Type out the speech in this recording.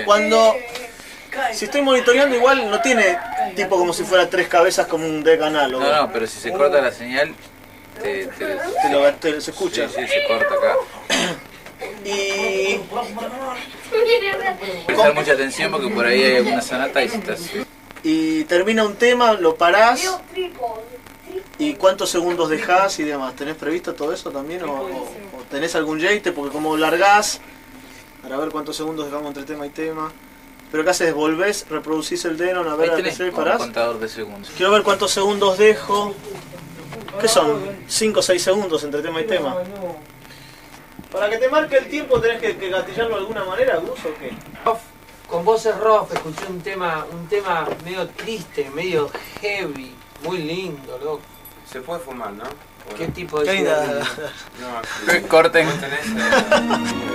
cuando... Si estoy monitoreando igual no tiene tipo como si fuera 3 cabezas como un deck análogo. No, pero si se corta la señal, se escucha. Sí, se corta acá. Y... Prestar mucha atención porque por ahí hay alguna sonata y si estás... Y termina un tema, lo parás. ¿Y cuántos segundos dejás y demás? ¿Tenés previsto todo eso también? ¿O tenés algún jate? Porque como largás, para ver cuántos segundos dejamos entre tema y tema. Pero ¿qué haces? ¿Volvés? ¿Reproducís el Denon? A ver, ahí tenés un parás. contador de segundos. Quiero ver cuántos segundos dejo. ¿Qué son? 5 o 6 segundos entre tema y tema. Para que te marque el tiempo tenés que gatillarlo de alguna manera, Gus, ¿o qué? Con voces rock escuché un tema medio triste, medio heavy, muy lindo, loco. Se puede fumar, ¿no? ¿Qué tipo de ¿Qué linda? No, Corten. ¿vos tenés,